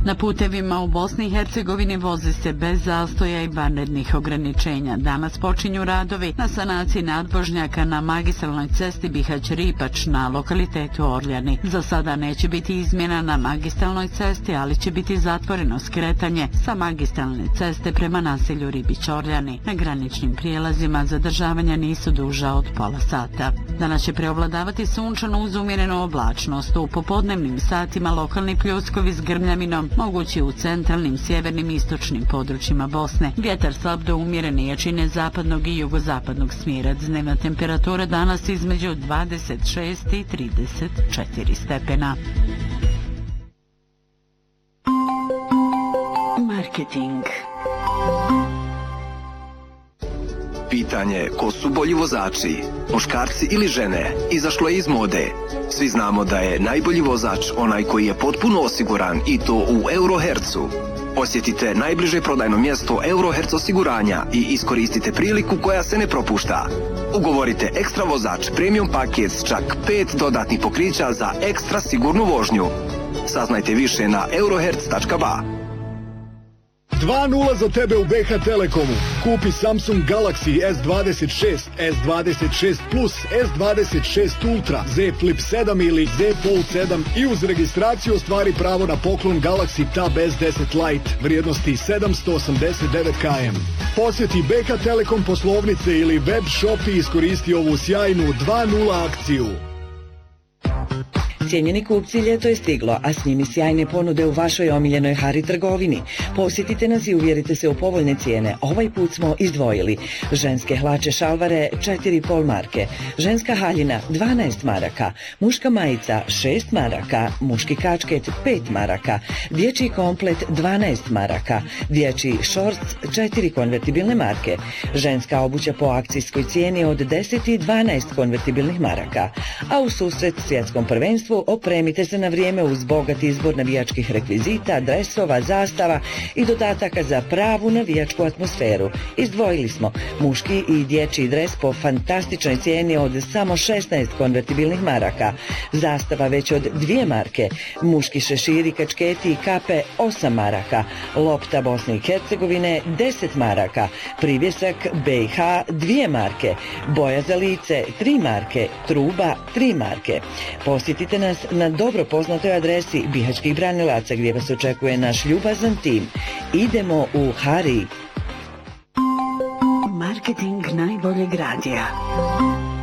Na putevima u Bosni i Hercegovini vozi se bez zastoja i vanrednih ograničenja. Danas počinju radovi na sanaciji nadvožnjaka na magistralnoj cesti Bihać-Ripač na lokalitetu Orljani. Za sada neće biti izmjena na magistralnoj cesti, ali će biti zatvoreno skretanje sa magistralne ceste prema naselju Ribić-Orljani. Na graničnim prijelazima zadržavanja nisu duža od pola sata. Danas će preovladavati sunčano uz umjerenu oblačnost. U popodnevnim satima lokalni pljuskovi s grmljavinom mogući u centralnim, sjevernim i istočnim područjima Bosne. Vjetar slab do umjerene jačine zapadnog i jugozapadnog smjera. Dnevna temperatura danas između 26 i 34 stepena. Marketing. Pitanje ko su bolji vozači, muškarci ili žene, izašlo je iz mode. Svi znamo da je najbolji vozač onaj koji je potpuno osiguran i to u Eurohercu. Posjetite najbliže prodajno mjesto Euroherc osiguranja i iskoristite priliku koja se ne propušta. Ugovorite ekstra vozač premium paket s čak 5 dodatnih pokrića za ekstra sigurnu vožnju. Saznajte više na euroherc.ba. 2:0 za tebe u BH Telekomu. Kupi Samsung Galaxy S26, S26 Plus, S26 Ultra, Z Flip 7 ili Z Fold 7 i uz registraciju ostvari pravo na poklon Galaxy Tab S10 Lite vrijednosti 789 km. Posjeti BH Telekom poslovnice ili web shop i iskoristi ovu sjajnu 2:0 akciju. Cijenjeni kupci, ljeto je stiglo, a s njimi sjajne ponude u vašoj omiljenoj Hari trgovini. Posjetite nas i uvjerite se u povoljne cijene. Ovaj put smo izdvojili ženske hlače šalvare 4,5 marke, ženska haljina 12 maraka, muška majica 6 maraka, muški kačket 5 maraka, dječji komplet 12 maraka, dječji šorc 4 konvertibilne marke, ženska obuća po akcijskoj cijeni od 10 i 12 konvertibilnih maraka. A u susret svjetskom prvenstvu opremite se na vrijeme uz bogat izbor navijačkih rekvizita, dresova, zastava i dodataka za pravu navijačku atmosferu. Izdvojili smo muški i dječji dres po fantastičnoj cijeni od samo 16 konvertibilnih maraka, zastava već od 2 marke, muški šeširi, kačketi i kape 8 maraka, lopta Bosne i Hercegovine 10 maraka, privjesak BiH 2 marke, boja za lice 3 marke, truba 3 marke. Posjetite nas na dobro poznatoj adresi Bihaćkih branilaca gdje vas očekuje naš ljubazan tim. Idemo u Hari. Marketing najboljeg radija.